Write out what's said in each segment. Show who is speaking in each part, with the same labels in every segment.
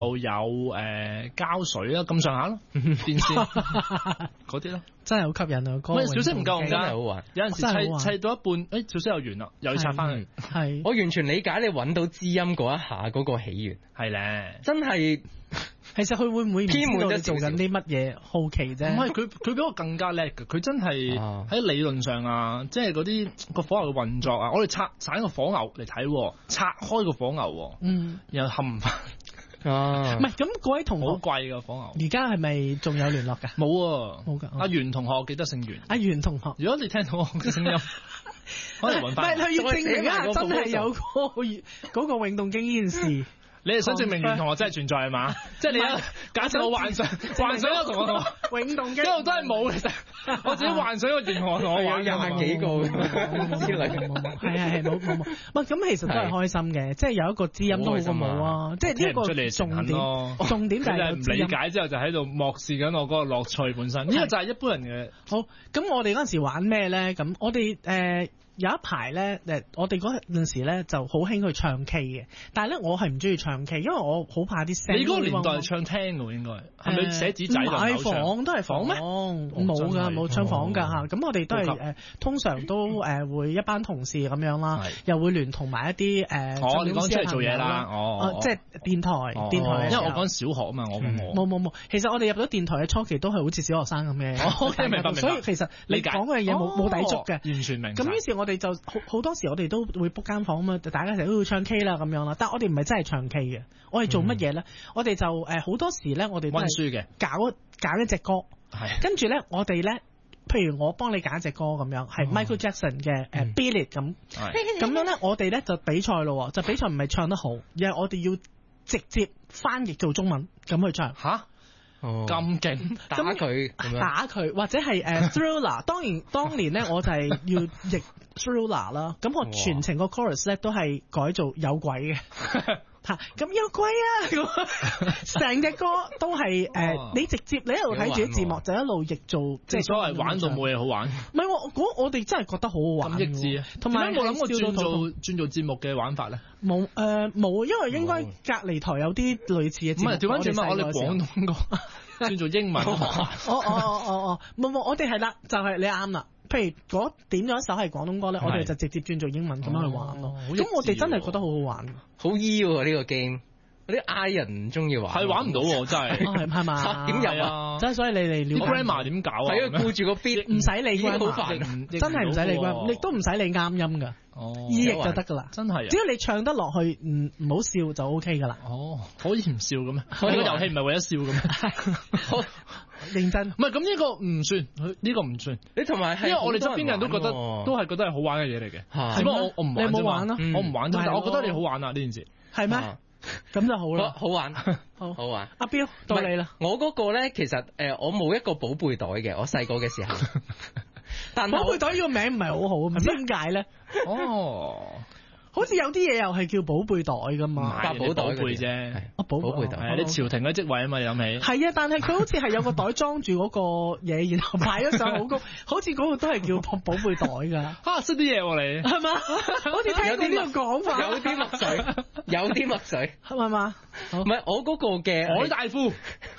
Speaker 1: 有膠水啦，咁上下咯，電線嗰啲咯，
Speaker 2: 真係好吸引啊！嗰個
Speaker 1: 喂，小息唔夠
Speaker 3: 真係好玩。
Speaker 1: 有陣時砌到一半，小息又完啦，又要拆翻去。
Speaker 2: 係，
Speaker 3: 我完全理解你揾到知音嗰一下嗰個喜悅，
Speaker 1: 係咧，
Speaker 3: 真係。
Speaker 2: 其實佢會唔會唔知道你做緊啲乜嘢？好奇啫。
Speaker 1: 唔係佢比我更加叻嘅，佢真係喺理論上啊，即係嗰啲個火牛嘅運作啊，我哋鏟個火牛嚟睇，拆開個火牛，然後冚翻。
Speaker 2: 唔係咁，嗰位同學
Speaker 1: 好貴噶火牛，
Speaker 2: 而家係咪仲有聯絡㗎？
Speaker 1: 冇㗎。阿袁同學我記得姓袁。
Speaker 2: 阿袁同學，
Speaker 1: 如果你聽到我嘅聲音，可能揾翻。
Speaker 2: 唔係，佢要證明一下真係有嗰個永動機呢件事。
Speaker 1: 你係想證明袁同學真係存在係嘛？即係你假設我幻想咗同學
Speaker 2: 永動機，
Speaker 1: 一路都係冇，其實我自己幻想個袁同學同我玩
Speaker 3: 廿幾個之類，
Speaker 2: 係冇。唔咁其實都係開心嘅，即係有一個知音都好過冇啊！即係呢一個重點就係
Speaker 1: 唔理解之後就喺度漠視緊我嗰個樂趣本身。呢個就係一般人嘅。
Speaker 2: 好，咁我哋嗰陣時玩咩咧？咁我哋有一排咧，我哋嗰陣時咧就好興去唱 K 嘅，但係咧我係唔中意唱 K，因為我好怕啲聲。
Speaker 1: 你嗰個年代係唱廳嘅應該係咪寫紙仔？唔係
Speaker 2: 房都係房咩？冇㗎，冇唱房㗎嚇。咁我哋都係通常都會一班同事咁樣啦，又會聯同埋一啲
Speaker 1: 你講出嚟做嘢啦，
Speaker 2: 即係電台，
Speaker 1: 因為我講小學啊嘛，我
Speaker 2: 冇。其實我哋入咗電台嘅初期都係好似小學生咁嘅，
Speaker 1: 明白。
Speaker 2: 所以其實你講嘅嘢冇抵觸嘅，
Speaker 1: 完全明。
Speaker 2: 咁於是我哋就好多時我哋都會 book 間房啊嘛，大家成日都會唱 K 啦咁樣啦，但係我哋唔係真係唱 K 嘅，我哋做乜嘢咧？我哋就好多時咧，我哋
Speaker 1: 溫書嘅，
Speaker 2: 揀一隻歌，跟住咧我哋咧，譬如我幫你揀一隻歌咁樣，係 Michael Jackson 嘅Beat It 咁樣咧，我哋咧就比賽咯，就比賽唔係唱得好，而係我哋要直接翻譯做中文咁去唱。
Speaker 1: 吓？咁勁
Speaker 3: 打佢，
Speaker 2: 或者係Thriller。當年咧我就係要譯 Thriller 啦。咁我全程個 chorus 咧都係改做有鬼嘅嚇。咁有鬼啊！咁成隻歌都係你直接你一路睇住啲字幕就一路譯做，即係
Speaker 1: 所謂玩到冇嘢好玩。
Speaker 2: 唔係我哋真係覺得好好玩。
Speaker 1: 咁益智啊！同埋冇諗過轉做節目嘅玩法咧？
Speaker 2: 冇，因為應該隔離台有啲類似嘅節目。
Speaker 1: 唔係調翻轉嘛，我哋廣東歌轉做英文。
Speaker 2: 冇，我哋係啦，就係你啱啦。譬如點咗一首係廣東歌咧，我哋就直接轉做英文咁樣去玩咯。咁我哋真係覺得好好玩，
Speaker 3: 好醫喎呢個 game。嗰啲 I 人唔中意玩，
Speaker 1: 係玩唔到喎，真係。
Speaker 2: 係嘛？
Speaker 3: 點入啊？
Speaker 2: 真係所以你哋
Speaker 1: 啲 grammar 點搞啊？
Speaker 3: 係啊，顧住個 beat，
Speaker 2: 唔使理 grammar，
Speaker 3: 好煩，
Speaker 2: 真係唔使理 grammar，亦都唔使理啱音㗎。意譯就得㗎啦，
Speaker 1: 真係。
Speaker 2: 只要你唱得落去，唔好笑就 OK 㗎啦。
Speaker 1: 可以唔笑嘅咩？你個遊戲唔係為咗笑嘅咩？
Speaker 2: 認真。
Speaker 1: 唔係咁呢個唔算，呢個唔算。
Speaker 3: 你同埋因
Speaker 1: 為我哋側邊人都覺得都係好玩嘅嘢嚟嘅。只不過我唔玩啫嘛。
Speaker 2: 你冇玩咯？
Speaker 1: 我唔玩啫，但係我覺得你好玩啊呢件事。
Speaker 2: 係咩？咁就好啦，
Speaker 3: 好玩，好玩。
Speaker 2: 阿彪到你啦。
Speaker 3: 我嗰個咧，其實我冇一個寶貝袋嘅，我細個嘅時候。但
Speaker 2: 寶貝袋呢個名唔係好好，唔知點解咧？好似有啲嘢又係叫寶貝袋噶嘛，
Speaker 3: 百寶袋
Speaker 1: 啫。
Speaker 3: 寶貝袋，
Speaker 1: 你朝廷嘅職位啊嘛，你諗起？
Speaker 2: 係啊，但係佢好似係有個袋裝住嗰個嘢，然後擺咗上好高，好似嗰個都係叫寶貝袋㗎。
Speaker 1: 識啲嘢喎你，
Speaker 2: 係嘛？好似聽過呢個講法。
Speaker 3: 有啲墨水，
Speaker 2: 係嘛？
Speaker 3: 唔係我嗰個嘅
Speaker 1: 海大夫，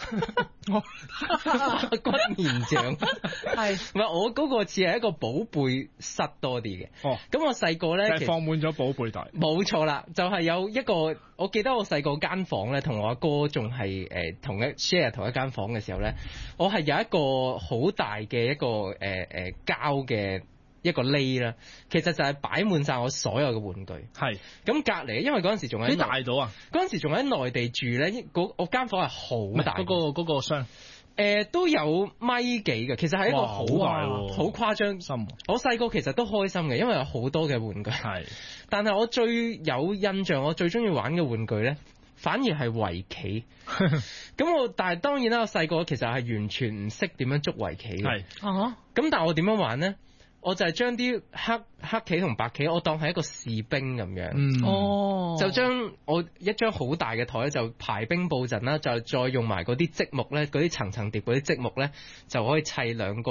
Speaker 3: 骨綿掌係，唔係我嗰個似係一個寶貝室多啲嘅。咁我細個咧，
Speaker 1: 就係放滿咗寶貝袋。
Speaker 3: 冇錯啦，就係有一個，我記得我細個間房咧，同我阿哥仲係share 同一間房嘅時候咧，我係有一個好大嘅一個膠嘅一個籬啦，其實就係擺滿晒我所有嘅玩具。係咁隔離，因為嗰陣時仲喺
Speaker 1: 大到啊！
Speaker 3: 嗰陣時仲喺內地住咧，我間房係好大。
Speaker 1: 嗰個箱
Speaker 3: 都有米幾嘅，其實係一個好大好誇張
Speaker 1: 心。
Speaker 3: 我細個其實都開心嘅，因為有好多嘅玩具。係，但係我最有印象，我最中意玩嘅玩具咧，反而係圍棋。咁但係當然啦，我細個其實係完全唔識點樣捉圍棋嘅。係咁但係我點樣玩咧？我就係將啲黑棋同白棋，我當係一個士兵咁樣。就將我一張好大嘅台就排兵布陣啦，就再用埋嗰啲積木咧，嗰啲層層疊嗰啲積木咧，就可以砌兩個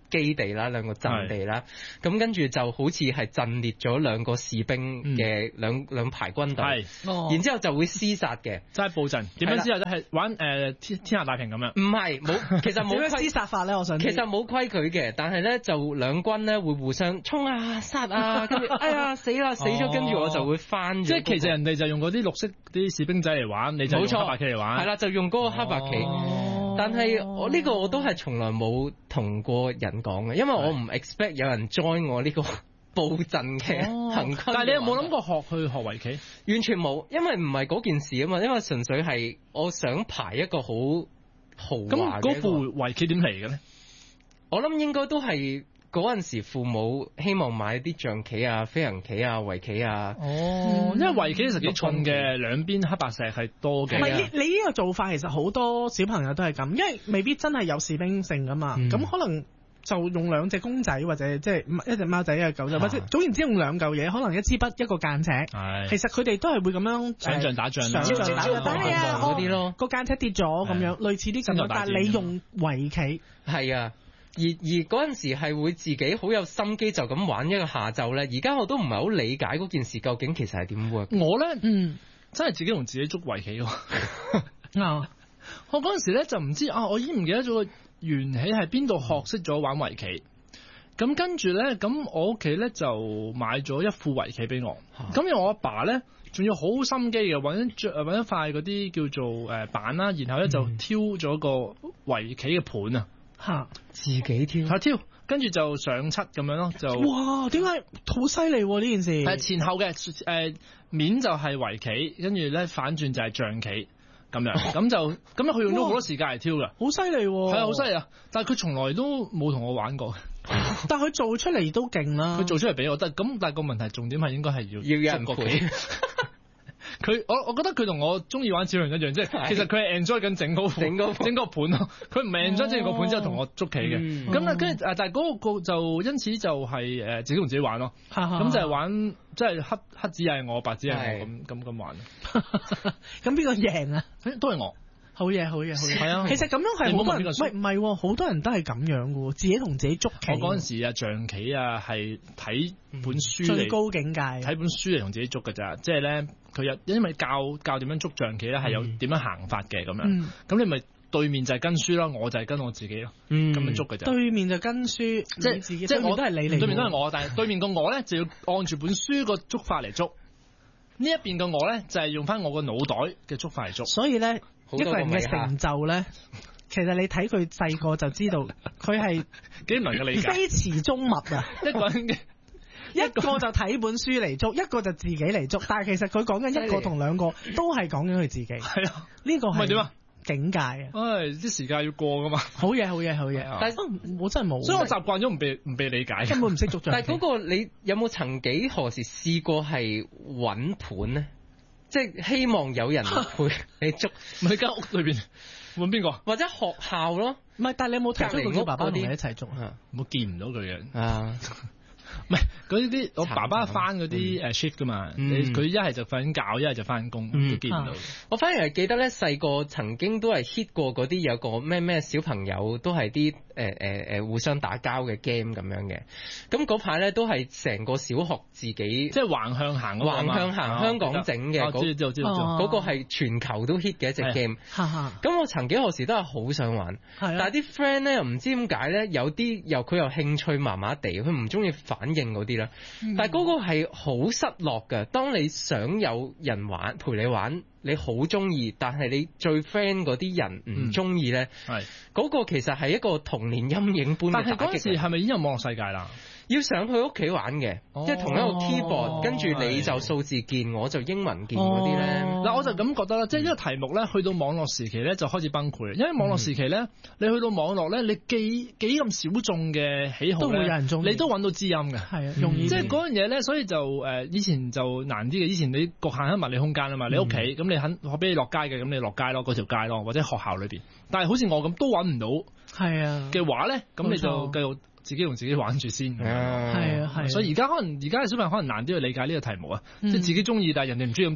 Speaker 3: 基地啦，兩個陣地啦，咁跟住就好似係陣列咗兩個士兵嘅兩排軍隊，然之後就會廝殺嘅，
Speaker 1: 即係佈陣。點樣之後咧係玩天下大平咁樣？
Speaker 3: 唔係冇，其實冇
Speaker 2: 廝殺法咧，我想
Speaker 3: 其實冇規矩嘅，但係咧就兩軍咧會互相衝啊殺啊，跟住哎呀死咗，跟住我就會翻。
Speaker 1: 即係其實人哋就用嗰啲綠色啲士兵仔嚟玩，你就用黑白棋嚟玩。
Speaker 3: 係啦，就用嗰個黑白棋。但係我呢個我都係從來冇同過人講嘅，因為我唔 expect 有人 join 我呢個佈陣嘅行軍。
Speaker 1: 但係你有冇諗過學圍棋？
Speaker 3: 完全冇，因為唔係嗰件事啊嘛，因為純粹係我想排一個好豪華嘅。咁
Speaker 1: 嗰副圍棋點嚟嘅咧？
Speaker 3: 我諗應該都係嗰陣時父母希望買啲象棋啊、飛行棋啊、圍棋啊。
Speaker 1: 因為圍棋其實幾重嘅，兩邊黑白石係多嘅。
Speaker 2: 唔係你呢個做法其實好多小朋友都係咁，因為未必真係有士兵性噶嘛，咁可能就用兩隻公仔或者即係一隻貓仔一隻狗仔，或者總言之用兩嚿嘢，可能一支筆一個間尺。其實佢哋都係會咁樣
Speaker 1: 想像打仗，
Speaker 2: 想像打仗
Speaker 3: 嗰啲咯，
Speaker 2: 個間尺跌咗咁樣，類似啲咁樣。但係你用圍棋
Speaker 3: 係啊。而嗰陣時係會自己好有心機就咁玩一個下晝咧，而家我都唔係好理解嗰件事究竟其實係點 work。
Speaker 1: 我咧真係自己同自己捉圍棋喎。我嗰陣時咧就唔知我已經唔記得咗個緣起係邊度學識咗玩圍棋。咁跟住咧，咁我屋企咧就買咗一副圍棋俾我。咁因為我阿爸咧仲要好心機嘅揾一塊嗰啲叫做板啦，然後咧就挑咗個圍棋嘅盤啊。
Speaker 3: 自己
Speaker 1: 挑，跟住就上漆咁樣咯，就
Speaker 2: 哇，點解好犀利呢件事？
Speaker 1: 係前後嘅面就係圍棋，跟住咧反轉就係象棋咁樣，咁佢用咗好多時間嚟挑噶，
Speaker 2: 好犀利，
Speaker 1: 係啊，好犀利啊！但係佢從來都冇同我玩過，
Speaker 2: 但係佢做出嚟都勁啦，
Speaker 1: 佢做出嚟俾我得，咁但係個問題重點係應該係要
Speaker 3: 有人陪。
Speaker 1: 我覺得佢同我中意玩小人一樣，即係其實佢係 enjoy 緊整個盤咯，佢唔係 enjoy 整個盤之後同我捉棋嘅。咁咧跟住但係嗰個就因此就係自己同自己玩咯。咁就係玩即係黑子係我，白子係我咁玩。
Speaker 2: 咁邊個贏啊？
Speaker 1: 都係我。
Speaker 2: 好嘢，好嘢，好嘢。
Speaker 1: 係啊，
Speaker 2: 其實咁樣係好多人，唔係，好多人都係咁樣嘅喎，自己同自己捉棋。
Speaker 1: 我嗰陣時象棋係睇本書
Speaker 2: 最高境界，
Speaker 1: 睇本書嚟同自己捉㗎咋，即係咧佢因為教點樣捉象棋咧係有點樣行法嘅咁樣，咁你咪對面就係跟書咯，我就係跟我自己咯，咁樣捉㗎咋。對面就跟書，即係我都係你嚟，對面都係我，但係對面個我咧就要按住本書個捉法嚟捉，呢一邊個我咧就係用翻我個腦袋嘅捉法嚟捉，
Speaker 2: 所以咧。一個人嘅成就咧，其實你睇佢細個就知道，佢係
Speaker 1: 幾唔能夠理解，
Speaker 2: 非詞中物啊！一個人嘅一個就睇本書嚟捉，一個就自己嚟捉，但係其實佢講緊一個同兩個都係講緊佢自己。係啊，呢個係點啊？境界啊！
Speaker 1: 啲時間要過噶嘛。好嘢，好嘢，好嘢。
Speaker 3: 但係
Speaker 2: 我真係冇，
Speaker 1: 所以我習慣咗唔被理解，
Speaker 2: 根本唔識捉象棋。
Speaker 3: 但係嗰個你有冇曾幾何時試過係揾盤咧？即係希望有人陪你捉，
Speaker 1: 咪喺間屋裏邊揾邊個？
Speaker 3: 或者學校咯？
Speaker 2: 唔係，但係你有冇提出過叫爸爸同你一齊捉啊？
Speaker 1: 我見唔到佢嘅啊。唔係嗰啲我爸爸翻嗰啲shift 噶嘛，佢一係就瞓覺，一係就翻工，都見唔到。
Speaker 3: 我反而係記得咧，細個曾經都係 hit 過嗰啲有個咩小朋友都係啲互相打交嘅 game 咁樣嘅。咁嗰排咧都係成個小學自己即
Speaker 1: 係橫向行
Speaker 3: 香港整嘅嗰個係全球都 hit 嘅一隻 game。咁我曾幾何時都係好想玩，但係啲 friend 咧又唔知點解咧，有啲佢又興趣麻麻地，佢唔中意反應嗰啲啦。但係嗰個係好失落㗎。當你想有人玩陪你玩，你好中意，但係你最 friend 嗰啲人唔中意咧，嗰個其實係一個童年陰影般嘅打擊。但係嗰陣時係咪已經有網絡世界啦？要上去屋企玩嘅，即係同一個 keyboard，跟住你就數字鍵，我就英文鍵嗰啲咧。
Speaker 1: 嗱，我就咁覺得啦，即係呢個題目咧，去到網絡時期咧就開始崩潰，因為網絡時期咧，你去到網絡咧，你幾咁小眾嘅喜好咧，都會有人中意，你都揾到知音嘅，係啊，容易。即係嗰樣嘢咧，所以就以前就難啲嘅。以前你局限喺物理空間啊嘛，你屋企咁你我俾你落街嘅，咁你落街咯，嗰條街咯，或者學校裏邊。但係好似我咁都揾唔到，係啊嘅話咧，咁你就繼續自己同自己玩住先，係啊，所以而家嘅小朋友可能難啲去理解呢個題目啊，即係自己中意，但係人哋唔中意咁點啊？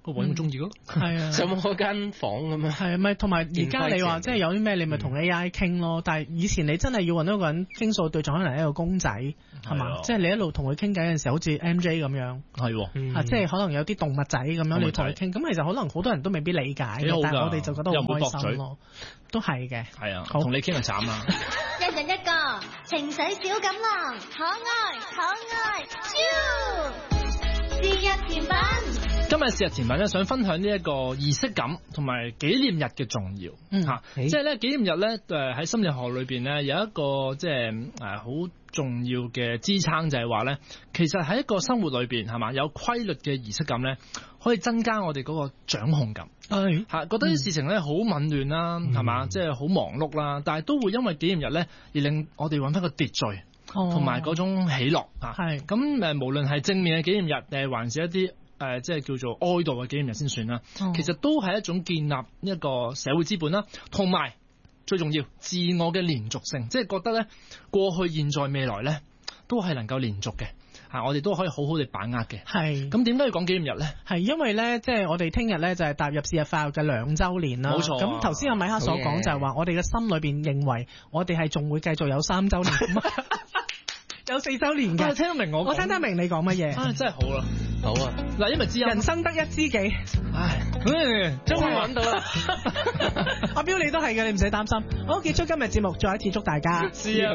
Speaker 1: 個位我中意咯，
Speaker 2: 係啊，
Speaker 3: 上嗰間房咁樣。
Speaker 2: 係啊，咪同埋而家你話即係有啲咩，你咪同 AI 傾咯。但係以前你真係要揾到一個人傾訴對象，可能係一個公仔係嘛？即係你一路同佢傾偈嘅時候，好似 MJ 咁樣，
Speaker 1: 係
Speaker 2: 即係可能有啲動物仔咁樣你同佢傾，咁其實可能好多人都未必理解，但係我哋就覺得好開心咯。都係嘅，
Speaker 1: 係啊，同你傾就慘啦。
Speaker 4: 一人一個情緒小錦囊，可愛可愛，超節日甜品。
Speaker 1: 今日節日甜品咧，想分享呢一個儀式感同埋紀念日嘅重要嚇，即係咧紀念日咧喺心理學裏邊咧有一個即係好重要嘅支撐，就係話咧其實喺一個生活裏邊係嘛有規律嘅儀式感咧，可以增加我哋嗰個掌控感，嚇覺得啲事情咧好紊亂啦，係嘛即係好忙碌啦，但係都會因為紀念日咧而令我哋揾翻個秩序同埋嗰種喜樂嚇。咁無論係正面嘅紀念日還是一啲即係叫做哀悼嘅紀念日先算啦，其實都係一種建立一個社會資本啦，同埋最重要自我嘅連續性，即係覺得咧過去、現在、未來咧都係能夠連續嘅，我哋都可以好好地把握嘅。係咁點解要講紀念日咧？係因為咧，即係我哋聽日咧就係踏入是日快樂嘅2週年啦。冇錯。咁頭先阿米克所講就係話，我哋嘅心裏邊認為我哋係仲會繼續有3週年。有4週年嘅，聽得明我聽得明你講乜嘢？真係好啦，好啊！嗱，因為知音，人生得一知己，唉，終於揾到啦！阿彪你都係嘅，你唔使擔心。好，結束今日節目，再一次祝大家。